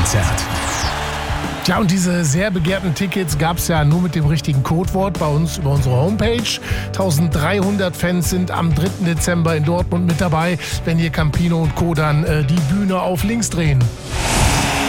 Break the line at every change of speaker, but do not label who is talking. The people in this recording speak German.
Konzert. Tja, und diese sehr begehrten Tickets gab es ja nur mit dem richtigen Codewort bei uns über unsere Homepage. 1300 Fans sind am 3. Dezember in Dortmund mit dabei, wenn hier Campino und Co. dann die Bühne auf links drehen.